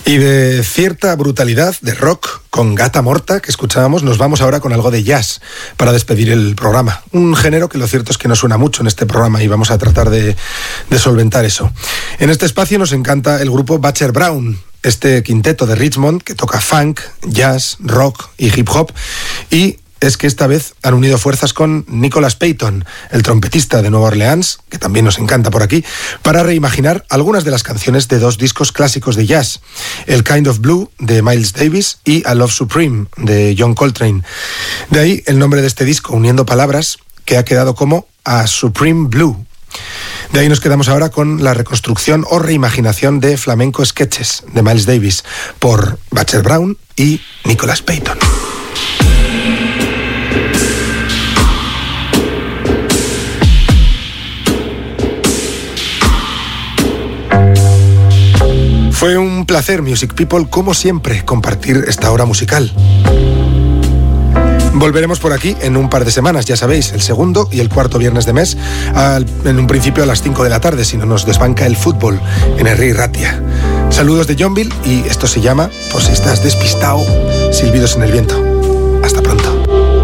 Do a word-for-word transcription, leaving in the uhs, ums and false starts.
Y de cierta brutalidad de rock con Gata Morta que escuchábamos, nos vamos ahora con algo de jazz para despedir el programa. Un género que lo cierto es que no suena mucho en este programa y vamos a tratar de, de solventar eso. En este espacio nos encanta el grupo Butcher Brown, este quinteto de Richmond que toca funk, jazz, rock y hip hop, y es que esta vez han unido fuerzas con Nicholas Payton, el trompetista de Nueva Orleans, que también nos encanta por aquí, para reimaginar algunas de las canciones de dos discos clásicos de jazz, el Kind of Blue de Miles Davis y A Love Supreme de John Coltrane. De ahí el nombre de este disco, uniendo palabras, que ha quedado como A Supreme Blue. De ahí nos quedamos ahora con la reconstrucción o reimaginación de Flamenco Sketches de Miles Davis por Butcher Brown y Nicholas Payton. Fue un placer, Music People, como siempre, compartir esta hora musical. Volveremos por aquí en un par de semanas, ya sabéis, el segundo y el cuarto viernes de mes, al, en un principio a las cinco de la tarde, si no nos desbanca el fútbol en Herri Ratia. Saludos de Johnville y esto se llama, por si estás despistado, Silbidos en el Viento. Hasta pronto.